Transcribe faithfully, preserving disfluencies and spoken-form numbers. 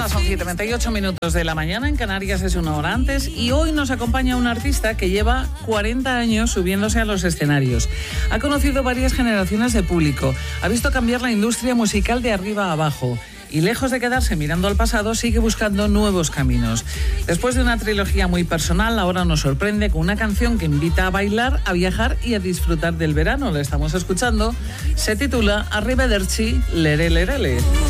son siete treinta y ocho minutos de la mañana, en Canarias es una hora antes, y hoy nos acompaña un artista que lleva cuarenta años subiéndose a los escenarios. Ha conocido varias generaciones de público, ha visto cambiar la industria musical de arriba a abajo. Y lejos de quedarse mirando al pasado, sigue buscando nuevos caminos. Después de una trilogía muy personal, ahora nos sorprende con una canción que invita a bailar, a viajar y a disfrutar del verano. La estamos escuchando. Se titula Arrivederci, Lere Lerele.